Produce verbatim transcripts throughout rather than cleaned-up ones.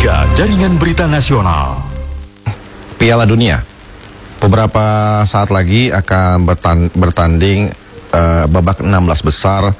tiga Jaringan Berita Nasional. Piala Dunia beberapa saat lagi akan bertanding uh, babak enam belas besar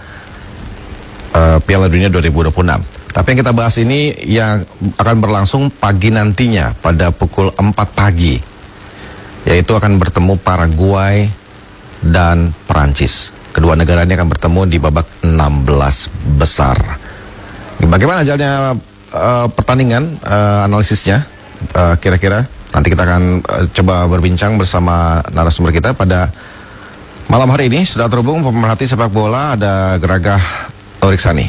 uh, Piala Dunia dua ribu dua puluh enam. Tapi yang kita bahas ini yang akan berlangsung pagi nantinya pada pukul empat pagi, yaitu akan bertemu Paraguay dan Perancis. Kedua negara ini akan bertemu di babak enam belas besar. Bagaimana jalannya uh, pertandingan, uh, analisisnya uh, kira-kira? Nanti kita akan uh, coba berbincang bersama narasumber kita pada malam hari ini. Sudah terhubung pemerhati sepak bola, ada Geragah Nuriksani.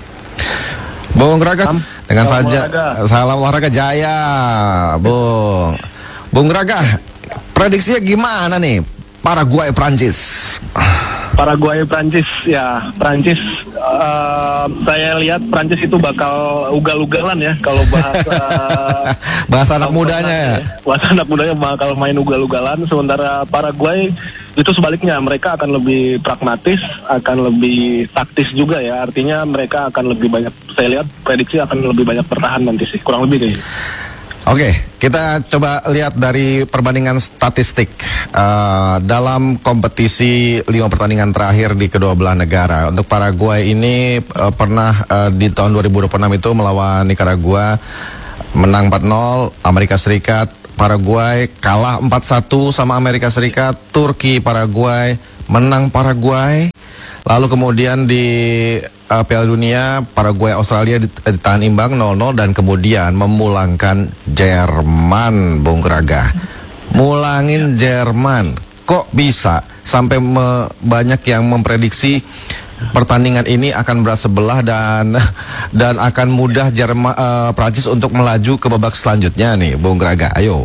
Bung Geragah, dengan Fajar, salam olahraga jaya, Bung. Bung Geragah, prediksinya gimana nih Paraguay Prancis? Paraguay Prancis ya, Prancis uh, saya lihat Prancis itu bakal ugal-ugalan ya kalau bahasa bahasa anak mudanya ya. Bahasa anak mudanya bakal main ugal-ugalan, sementara Paraguay itu sebaliknya, mereka akan lebih pragmatis, akan lebih taktis juga ya. Artinya mereka akan lebih banyak, saya lihat prediksi akan lebih banyak bertahan nanti sih, kurang lebih kayaknya. Oke, kita coba lihat dari perbandingan statistik uh, dalam kompetisi lima pertandingan terakhir di kedua belah negara. Untuk Paraguay ini uh, pernah uh, di tahun dua ribu dua puluh enam itu melawan Nicaragua, menang empat nol. Amerika Serikat, Paraguay kalah empat satu sama Amerika Serikat. Turki, Paraguay, menang Paraguay. Lalu kemudian di uh, Piala Dunia, Paraguay Australia ditahan imbang nol nol dan kemudian memulangkan Jerman, Bung Geragah. Mulangin Jerman. Kok bisa sampai me, banyak yang memprediksi pertandingan ini akan berat sebelah dan dan akan mudah Jerman uh, Prancis untuk melaju ke babak selanjutnya nih, Bung Geragah. Ayo.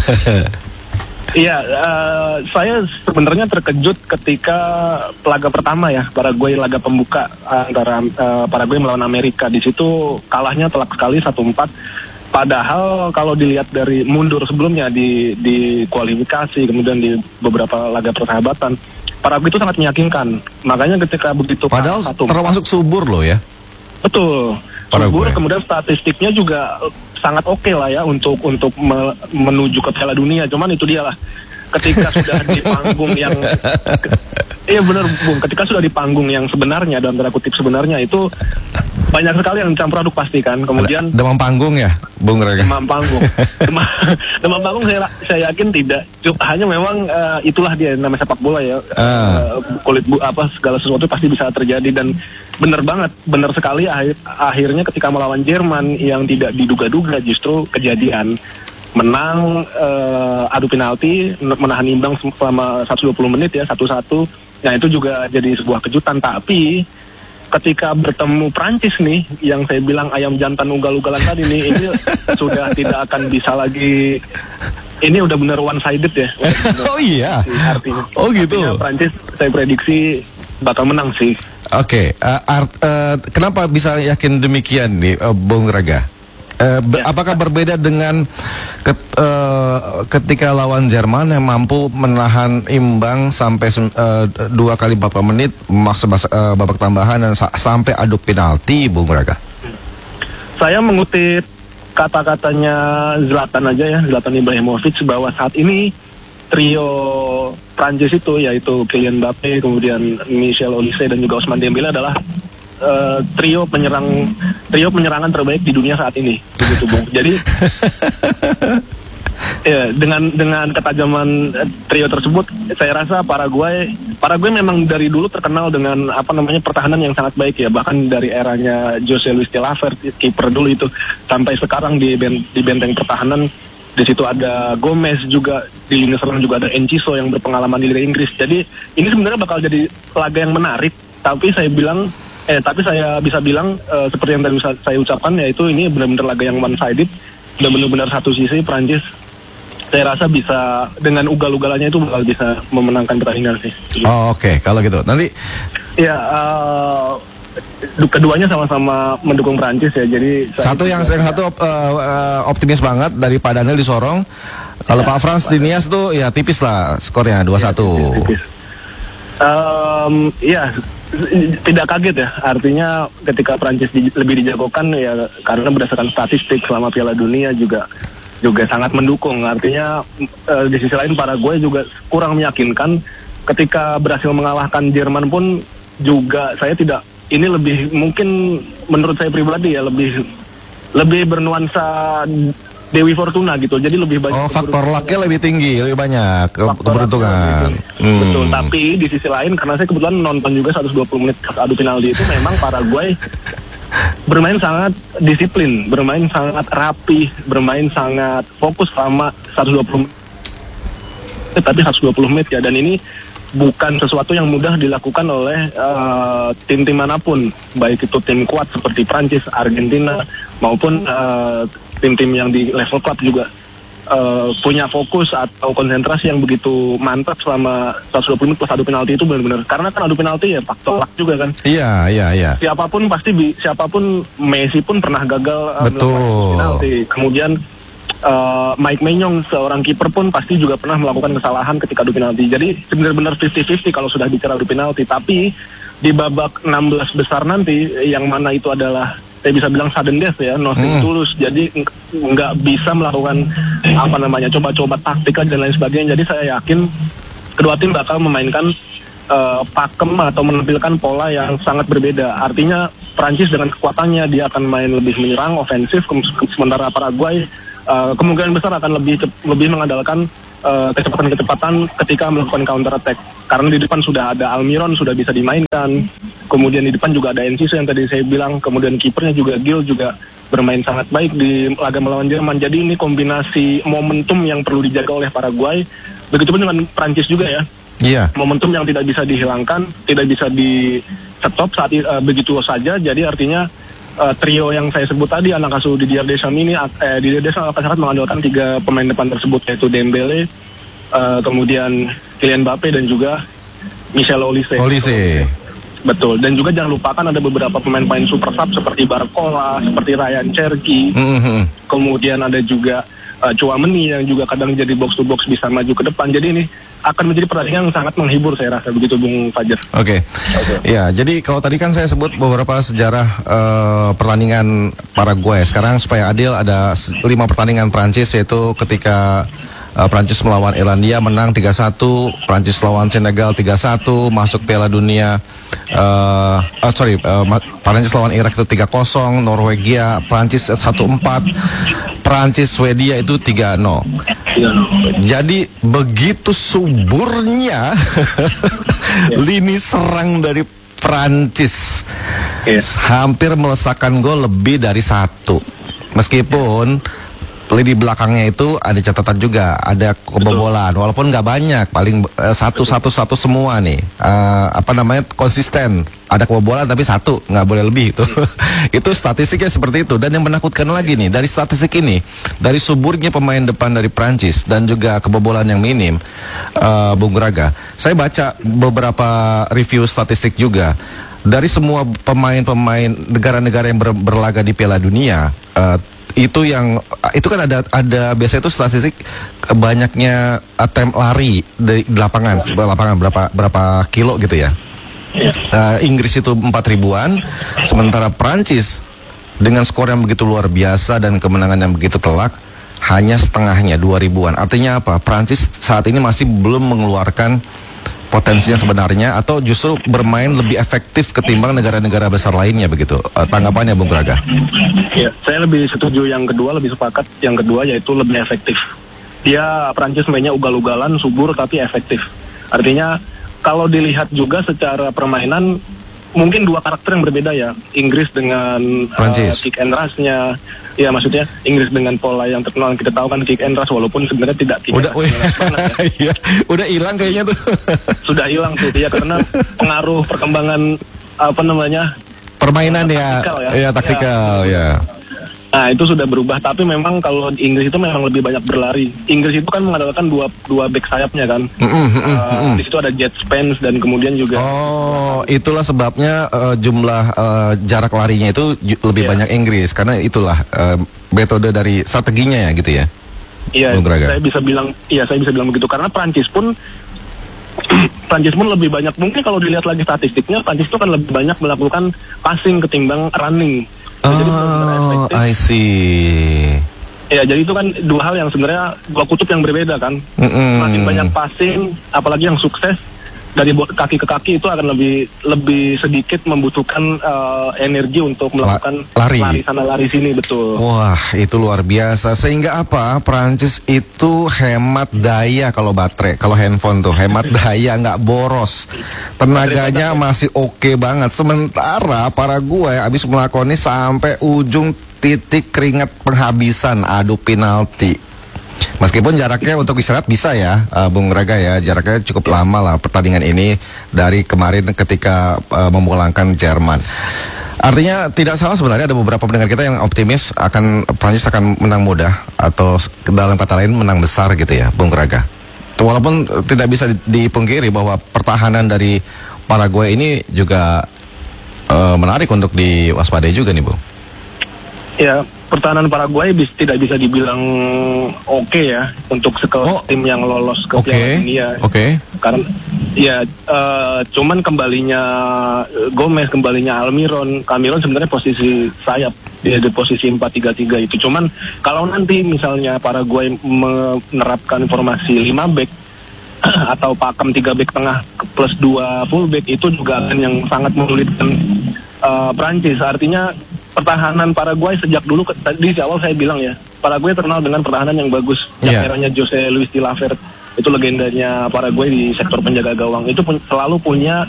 Iya, uh, saya sebenarnya terkejut ketika laga pertama ya, Paraguay laga pembuka antara uh, Paraguay melawan Amerika. Di situ kalahnya telak sekali satu empat. Padahal kalau dilihat dari mundur sebelumnya di di kualifikasi, kemudian di beberapa laga persahabatan, Paraguay itu sangat meyakinkan. Makanya ketika begitu padahal satu empat, termasuk subur loh ya. Betul. Subur, kemudian statistiknya juga sangat oke okay lah ya untuk untuk me, menuju ke Piala Dunia. Cuman itu dia lah, ketika sudah di panggung yang iya benar Bung, ketika sudah di panggung yang sebenarnya, dalam tanda kutip sebenarnya, itu banyak sekali yang campur aduk pasti kan. Kemudian ada demam panggung ya, Bung Geragah? Demam panggung. Demam, demam panggung saya saya yakin tidak. Hanya memang uh, itulah dia namanya sepak bola ya. Uh. Uh, kulit bu apa segala sesuatu pasti bisa terjadi, dan benar banget, benar sekali akhir, akhirnya ketika melawan Jerman yang tidak diduga-duga justru kejadian. Menang uh, adu penalti, menahan imbang selama seratus dua puluh menit ya, satu satu. Nah itu juga jadi sebuah kejutan. Tapi ketika bertemu Prancis nih, yang saya bilang ayam jantan ugal-ugalan tadi nih, ini sudah tidak akan bisa lagi. Ini udah bener one sided ya. Oh iya. Artinya. Oh gitu. Artinya Prancis saya prediksi bakal menang sih. Oke. Okay. Uh, uh, kenapa bisa yakin demikian nih, uh, Bung Geragah? Uh, be- ya. Apakah berbeda dengan ket, uh, ketika lawan Jerman yang mampu menahan imbang sampai uh, dua kali empat puluh menit, masa uh, babak tambahan dan sa- sampai adu penalti, Bung Geragah? Saya mengutip kata-katanya Zlatan aja ya, Zlatan Ibrahimovic, bahwa saat ini trio Prancis itu, yaitu Kylian Mbappe, kemudian Michel Olise dan juga Ousmane Dembele adalah uh, trio penyerang trio penyerangan terbaik di dunia saat ini, begitu Bung. Jadi ya, dengan dengan ketajaman trio tersebut, saya rasa Paraguay Paraguay memang dari dulu terkenal dengan apa namanya pertahanan yang sangat baik ya, bahkan dari eranya Jose Luis de la Fuente, kiper dulu itu, sampai sekarang di ben, di benteng pertahanan. Di situ ada Gomez juga, di lini serang juga ada Enciso yang berpengalaman di Liga Inggris. Jadi ini sebenarnya bakal jadi laga yang menarik, tapi saya bilang eh tapi saya bisa bilang uh, seperti yang tadi saya ucapkan, yaitu ini benar-benar laga yang one sided, dan benar-benar satu sisi Prancis saya rasa bisa dengan ugal-ugalannya itu bakal bisa memenangkan pertandingan sih. Oh, oke, okay. Kalau gitu nanti ya uh, keduanya sama-sama mendukung Prancis ya. Jadi satu yang yang satu uh, uh, optimis banget dari Pak Daniel di Sorong. Kalau ya, Pak Frans di Nias tuh ya tipis lah skornya dua satu. Ya, tipis, tipis. Um, ya tidak kaget ya, artinya ketika Prancis di, lebih dijagokan ya karena berdasarkan statistik selama Piala Dunia juga juga sangat mendukung. Artinya uh, di sisi lain Paraguay juga kurang meyakinkan. Ketika berhasil mengalahkan Jerman pun juga saya tidak, ini lebih mungkin menurut saya pribadi ya lebih lebih bernuansa Dewi Fortuna gitu, jadi lebih banyak. Oh, faktor lucknya lebih tinggi, lebih banyak keberuntungan. Hmm. Betul, tapi di sisi lain karena saya kebetulan nonton juga seratus dua puluh menit adu penalti itu, memang Paraguay bermain sangat disiplin, bermain sangat rapi, bermain sangat fokus selama seratus dua puluh menit. Tapi seratus dua puluh menit ya, dan ini bukan sesuatu yang mudah dilakukan oleh uh, tim-tim manapun, baik itu tim kuat seperti Prancis, Argentina, maupun uh, tim-tim yang di level klub juga uh, punya fokus atau konsentrasi yang begitu mantap selama seratus dua puluh menit plus adu penalti itu benar-benar. Karena kan adu penalti ya faktor luck juga kan. Iya, iya, iya. Siapapun pasti, bi- siapapun Messi pun pernah gagal uh, melakukan penalti. Kemudian Uh, Mike Maignan seorang kiper pun pasti juga pernah melakukan kesalahan ketika adu penalti. Jadi benar-benar lima puluh lima puluh kalau sudah bicara adu penalti. Tapi di babak enam belas besar nanti, yang mana itu adalah saya bisa bilang sudden death ya, nothing hmm. tulus. Jadi nggak bisa melakukan apa namanya coba-coba taktik dan lain sebagainya. Jadi saya yakin kedua tim bakal memainkan uh, pakem atau menampilkan pola yang sangat berbeda. Artinya Prancis dengan kekuatannya dia akan main lebih menyerang, ofensif, sementara Paraguay Uh, kemungkinan besar akan lebih lebih mengandalkan uh, kecepatan-kecepatan ketika melakukan counter attack. Karena di depan sudah ada Almiron, sudah bisa dimainkan. Kemudian di depan juga ada Enciso yang tadi saya bilang. Kemudian kipernya juga Gil juga bermain sangat baik di laga melawan Jerman. Jadi ini kombinasi momentum yang perlu dijaga oleh Paraguay. Begitupun dengan Prancis juga ya. Iya. Momentum yang tidak bisa dihilangkan, tidak bisa di stop saat uh, begitu saja. Jadi artinya Uh, trio yang saya sebut tadi, anak asuh Didier Deschamps ini, eh, Didier Deschamps akan sangat mengandalkan tiga pemain depan tersebut, yaitu Dembele, uh, kemudian Kylian Mbappe dan juga Michel Olise. Olise. Betul, dan juga jangan lupakan ada beberapa pemain-pemain super sub seperti Barcola, seperti Ryan Cherki, Mm-hmm. kemudian ada juga uh, Chouameni yang juga kadang jadi box to box bisa maju ke depan. Jadi ini akan menjadi pertandingan yang sangat menghibur saya rasa, begitu Bung Fajar. Oke, okay. okay. Ya jadi kalau tadi kan saya sebut beberapa sejarah uh, pertandingan Paraguay. Sekarang supaya adil ada lima pertandingan Prancis, yaitu ketika uh, Prancis melawan Irlandia menang tiga satu, Prancis lawan Senegal tiga satu, masuk Piala Dunia. Uh, oh, sorry, uh, Prancis lawan Irak itu tiga kosong, Norwegia Prancis satu empat, Prancis Swedia itu tiga nol. Jadi begitu suburnya lini serang dari Prancis, yes. Hampir melesakkan gol lebih dari satu. Meskipun lini belakangnya itu ada catatan juga, ada kebobolan, walaupun nggak banyak, paling uh, satu satu satu semua nih, uh, apa namanya, konsisten. Ada kebobolan tapi satu, nggak boleh lebih itu. Itu statistiknya seperti itu. Dan yang menakutkan lagi nih, dari statistik ini, dari suburnya pemain depan dari Prancis dan juga kebobolan yang minim, uh, Bung Raga, saya baca beberapa review statistik juga. Dari semua pemain-pemain negara-negara yang ber, berlaga di Piala Dunia, uh, itu yang itu kan ada ada biasanya itu statistik banyaknya attempt lari di lapangan, lapangan berapa berapa kilo gitu ya. Uh, Inggris itu empat ribuan, sementara Prancis dengan skor yang begitu luar biasa dan kemenangan yang begitu telak hanya setengahnya, dua ribuan. Artinya apa? Prancis saat ini masih belum mengeluarkan potensinya sebenarnya, atau justru bermain lebih efektif ketimbang negara-negara besar lainnya begitu. Uh, tanggapannya Bung Braga? Ya, saya lebih setuju yang kedua, lebih sepakat yang kedua, yaitu lebih efektif. Dia Prancis mainnya ugal-ugalan, subur tapi efektif. Artinya kalau dilihat juga secara permainan mungkin dua karakter yang berbeda ya. Inggris dengan uh, kick and rush-nya. Ya maksudnya Inggris dengan pola yang terkenal, kita tahu kan kick and rush, walaupun sebenarnya tidak tidak udah banget, ya. Udah hilang kayaknya tuh. Sudah hilang tuh ya, karena pengaruh perkembangan apa namanya permainan ya, taktikal ya, ya taktikal ya. ya. Nah itu sudah berubah, tapi memang kalau Inggris itu memang lebih banyak berlari. Inggris itu kan mengandalkan dua dua back sayapnya kan. Mm -mm, mm -mm, uh, di situ ada Jet Spence dan kemudian juga. Oh, itulah sebabnya uh, jumlah uh, jarak larinya itu lebih yeah. banyak Inggris, karena itulah uh, metode dari strateginya ya gitu ya. Iya, saya bisa bilang, iya saya bisa bilang begitu, karena Prancis pun Prancis pun lebih banyak, mungkin kalau dilihat lagi statistiknya, Prancis itu kan lebih banyak melakukan passing ketimbang running. Nah, jadi benar-benar Oh, efektif. I see. Ya, jadi itu kan dua hal yang sebenarnya dua kutub yang berbeda kan. Mm-mm. Makin banyak passing, apalagi yang sukses dari bo- kaki ke kaki itu akan lebih lebih sedikit membutuhkan uh, energi untuk melakukan La- lari. sana lari sini, betul. Wah, itu luar biasa. Sehingga apa? Perancis itu hemat daya kalau baterai, kalau handphone tuh hemat daya, nggak boros. Tenaganya masih oke banget. Sementara Paraguay habis melakoni sampai ujung titik keringat penghabisan adu penalti. Meskipun jaraknya untuk istirahat bisa ya, uh, Bung Raga ya, jaraknya cukup lama lah pertandingan ini dari kemarin ketika uh, memulangkan Jerman. Artinya tidak salah sebenarnya ada beberapa pendengar kita yang optimis akan Prancis akan menang mudah atau dalam kata lain menang besar gitu ya, Bung Raga. Walaupun uh, tidak bisa dipungkiri bahwa pertahanan dari Paraguay ini juga uh, menarik untuk diwaspadai juga nih, Bung. Ya, pertahanan Paraguay bis, tidak bisa dibilang oke ya untuk sekelas Oh, tim yang lolos ke Oke, Piala Dunia. oke. Karena ya eh, cuman kembalinya eh, Gomez, kembalinya Almiron, Almiron sebenarnya posisi sayap dia di posisi empat tiga tiga itu. Cuman kalau nanti misalnya Paraguay menerapkan formasi lima back atau pakem tiga back tengah plus dua full back, itu juga akan yang sangat menyulitkan uh, Prancis. Artinya pertahanan Paraguay sejak dulu, tadi di awal saya bilang ya, Paraguay terkenal dengan pertahanan yang bagus. Yang Yeah. eranya Jose Luis de la Ferte, itu legendanya Paraguay di sektor penjaga gawang, itu pun, selalu punya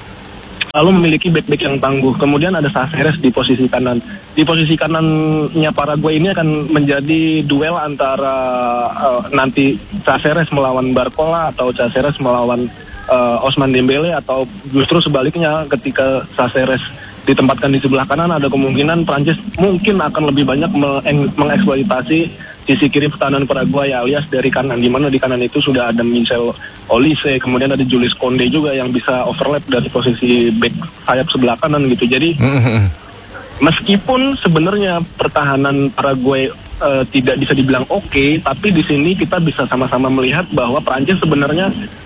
selalu memiliki back-back yang tangguh. Kemudian ada Cáceres di posisi kanan. Di posisi kanannya Paraguay ini akan menjadi duel antara uh, nanti Cáceres melawan Barcola atau Cáceres melawan uh, Ousmane Dembele, atau justru sebaliknya ketika Cáceres ditempatkan di sebelah kanan, ada kemungkinan Prancis mungkin akan lebih banyak meng- mengeksploitasi sisi kiri pertahanan Paraguay alias dari kanan, di mana di kanan itu sudah ada Michel Olise, kemudian ada Jules Koundé juga yang bisa overlap dari posisi back sayap sebelah kanan gitu. Jadi Mm-hmm. meskipun sebenarnya pertahanan Paraguay uh, tidak bisa dibilang oke, tapi di sini kita bisa sama-sama melihat bahwa Prancis sebenarnya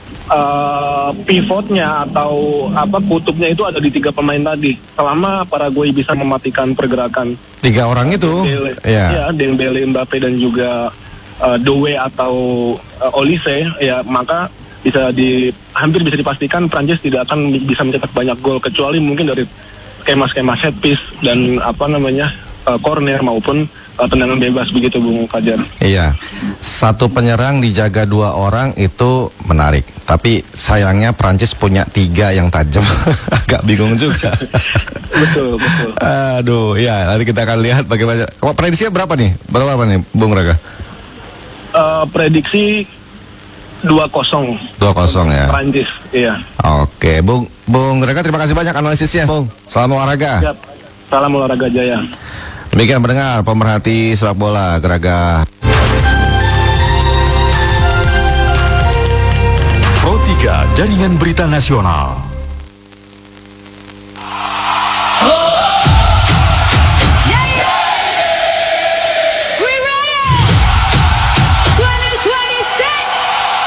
uh, pivotnya atau apa kutubnya itu ada di tiga pemain tadi. Selama Paraguay bisa mematikan pergerakan Tiga orang itu, Dembele, ya. ya, Dembele, Mbappe dan juga uh, Doué atau uh, Olise, ya maka bisa di hampir bisa dipastikan Prancis tidak akan bisa mencetak banyak gol, kecuali mungkin dari skema-skema set piece dan apa namanya uh, corner maupun uh, tendangan bebas begitu, Bung Fajar. Iya, satu penyerang dijaga dua orang itu menarik. Tapi sayangnya Prancis punya tiga yang tajam, agak bingung juga. Betul, betul. Aduh, ya nanti kita akan lihat bagaimana. Kalau prediksinya berapa nih? Berapa nih, Bung Raga? Uh, prediksi dua kosong dua kosong ya. Prancis, iya. Oke, Bung Bung Raga, terima kasih banyak analisisnya, Bung. Salam olahraga. Siap. Salam olahraga jaya. Demikian pendengar, pemerhati sepak bola Geraga. Pro tiga Jaringan Berita Nasional.